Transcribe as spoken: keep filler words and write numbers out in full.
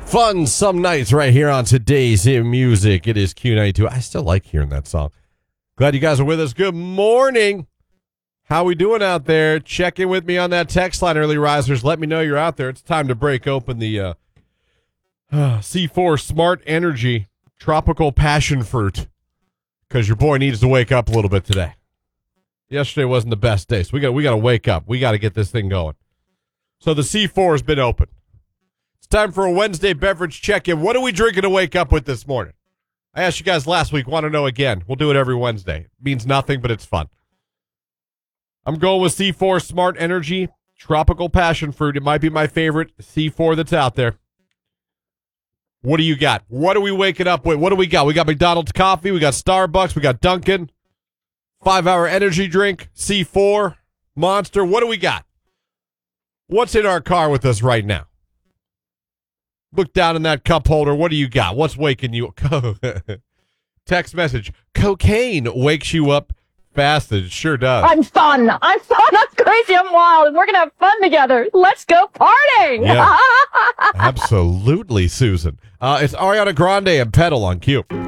Fun some nights right here on Today's Hit Music. It is Q ninety-two. I still like hearing that song. Glad you guys are with us. Good morning. How we doing out there? Check in with me on that text line, early risers. Let me know you're out there. It's time to break open the uh, uh, C four Smart Energy Tropical Passion Fruit because your boy needs to wake up a little bit today. Yesterday wasn't the best day, so we got we got to wake up. We got to get this thing going. So the C four has been open. It's time for a Wednesday beverage check-in. What are we drinking to wake up with this morning? I asked you guys last week. Want to know again? We'll do it every Wednesday. It means nothing, but it's fun. I'm going with C four Smart Energy Tropical Passion Fruit. It might be my favorite C four that's out there. What do you got? What are we waking up with? What do we got? We got McDonald's coffee. We got Starbucks. We got Dunkin'. Five-hour energy drink. C four. Monster. What do we got? What's in our car with us right now? Look down in that cup holder. What do you got? What's waking you up? Text message. Cocaine wakes you up fast. It sure does. I'm fun. I'm fun. I'm crazy. I'm wild. And we're going to have fun together. Let's go partying. Yeah. Absolutely, Susan. Uh, it's Ariana Grande and Pedal on Q.